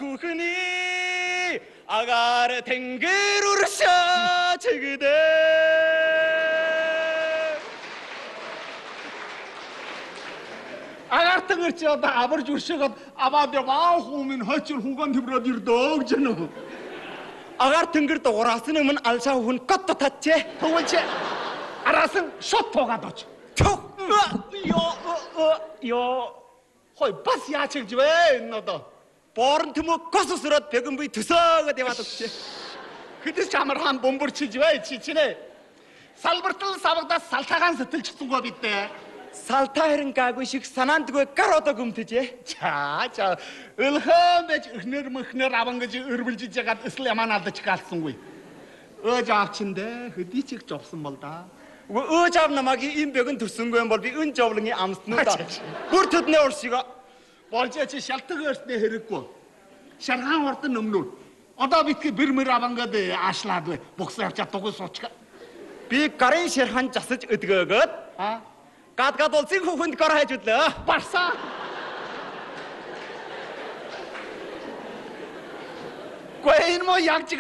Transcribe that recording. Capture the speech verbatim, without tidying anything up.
хүүхний агаар тэнгэр уршаа чигдэ. Агаар тэнгэр чи одоо аварж уршаагаад аваад яваа хүмүүс хойчор хуган төврөд ирдөө гэж нөө. Агаар тэнгэр дугаараас өмнө алшаа хүн гот татчээ. Тэгвэл чи араас нь шот туугаад оч. Ёо ёо хой бас яач гэж вэ энэ одоо. Борон төмөг гос өсрөөд бэгэн бий төсөөгöd яваад өгчээ. Хэдэж чамар хаан бомбөрчиж вэ чи чинэ. Салбартал савгадаас салтаагаан сэтгэлжсэнгүй бидээ. Салтаа хэрэн гаагүй шиг санаандгүй гар одоо гүмтэжээ. За за өлхөн байж ихнэр мөхнөр аван гэж өрбөлжиж ягаад эсэл ямаа алдаж гаалсангүй. Өөж аавчиндээ хөдий чиг жовсон бол да. Өөж аав намайг ийм бэгэн төсөнгөө юм бол би өн жовлонгийн амснууд аа. Бүр төдний уршига болж чи шалтгаан өрснө хэрэггүй. Шаргаан урдан өмнө. Одоо битгий бэр мэр авангад аашлаад бай. Бухсан явчаа дугуй суучга. Би гарын ширхан засаж өдгөөгөөд А гад гад бол зин хүнд гар хайж өдлөө. барсаа. Гүй энэ мо яг